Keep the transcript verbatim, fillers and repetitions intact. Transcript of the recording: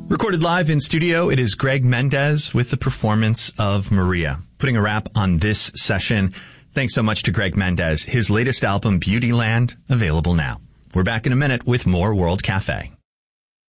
Recorded live in studio, it is Greg Mendez with the performance of Maria. Putting a wrap on this session. Thanks so much to Greg Mendez. His latest album, Beautyland, available now. We're back in a minute with more World Cafe.